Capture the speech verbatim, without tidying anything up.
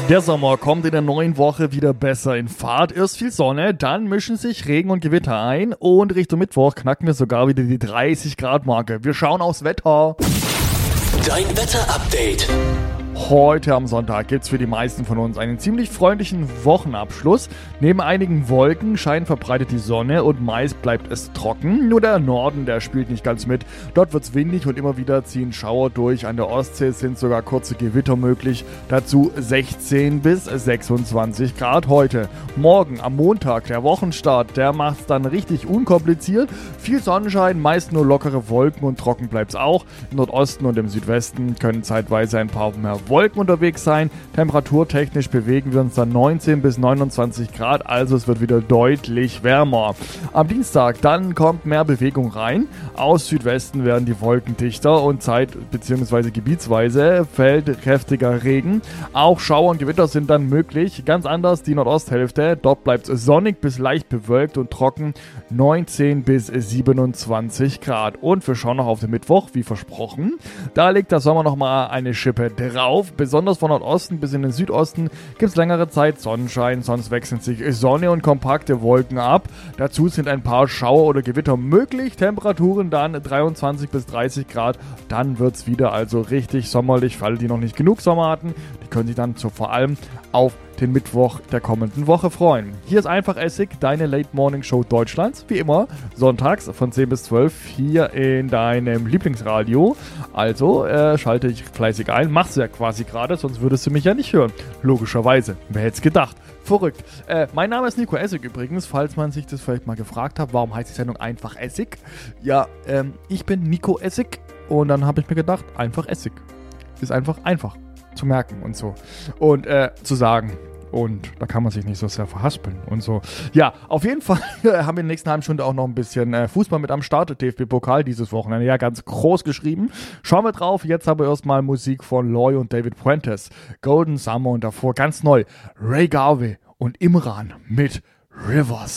Der Sommer kommt in der neuen Woche wieder besser in Fahrt. Erst viel Sonne, dann mischen sich Regen und Gewitter ein und Richtung Mittwoch knacken wir sogar wieder die dreißig Grad Marke. Wir schauen aufs Wetter. Dein Wetterupdate. Heute am Sonntag gibt's für die meisten von uns einen ziemlich freundlichen Wochenabschluss. Neben einigen Wolken scheint verbreitet die Sonne und meist bleibt es trocken. Nur der Norden, der spielt nicht ganz mit. Dort wird's windig und immer wieder ziehen Schauer durch. An der Ostsee sind sogar kurze Gewitter möglich. Dazu sechzehn bis sechsundzwanzig Grad heute. Morgen am Montag, der Wochenstart, der macht's dann richtig unkompliziert. Viel Sonnenschein, meist nur lockere Wolken und trocken bleibt's auch. Im Nordosten und im Südwesten können zeitweise ein paar mehr Wolken unterwegs sein. Temperaturtechnisch bewegen wir uns dann neunzehn bis neunundzwanzig Grad, also es wird wieder deutlich wärmer. Am Dienstag, dann kommt mehr Bewegung rein. Aus Südwesten werden die Wolken dichter und zeit- bzw. gebietsweise fällt kräftiger Regen. Auch Schauer und Gewitter sind dann möglich. Ganz anders die Nordosthälfte. Dort bleibt es sonnig bis leicht bewölkt und trocken. neunzehn bis siebenundzwanzig Grad. Und wir schauen noch auf den Mittwoch, wie versprochen. Da legt der Sommer nochmal eine Schippe drauf. Besonders von Nordosten bis in den Südosten gibt es längere Zeit Sonnenschein, sonst wechseln sich Sonne und kompakte Wolken ab. Dazu sind ein paar Schauer oder Gewitter möglich. Temperaturen dann dreiundzwanzig bis dreißig Grad. Dann wird es wieder also richtig sommerlich. Für alle, die noch nicht genug Sommer hatten, die können sich dann so vor allem auf den Mittwoch der kommenden Woche freuen. Hier ist Einfach Essig, deine Late Morning Show Deutschlands. Wie immer, sonntags von zehn bis zwölf hier in deinem Lieblingsradio. Also äh, schalte dich fleißig ein. Mach's ja quasi gerade, sonst würdest du mich ja nicht hören. Logischerweise. Wer hätte es gedacht? Verrückt. Äh, mein Name ist Nico Essig übrigens, falls man sich das vielleicht mal gefragt hat, warum heißt die Sendung Einfach Essig? Ja, ähm, ich bin Nico Essig und dann habe ich mir gedacht, einfach Essig. Ist einfach einfach zu merken und so. Und äh, zu sagen. Und da kann man sich nicht so sehr verhaspeln und so. Ja, auf jeden Fall haben wir in der nächsten halben Stunde auch noch ein bisschen äh, Fußball mit am Start. T F B-Pokal dieses Wochenende. Ja, ganz groß geschrieben. Schauen wir drauf. Jetzt haben wir erstmal Musik von Loy und David Puentes. Golden Summer und davor ganz neu Ray Garvey und Imran mit Rivers.